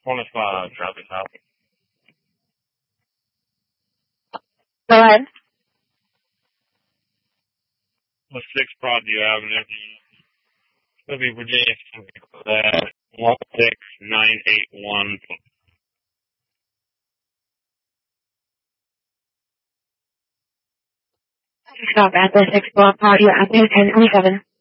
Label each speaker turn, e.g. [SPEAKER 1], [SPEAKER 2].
[SPEAKER 1] One is Travis House.
[SPEAKER 2] Go ahead.
[SPEAKER 1] What 6 Broadview Avenue? It'll be Virginia. 16981.
[SPEAKER 2] Stop at the 6 Broadview Avenue, 1027.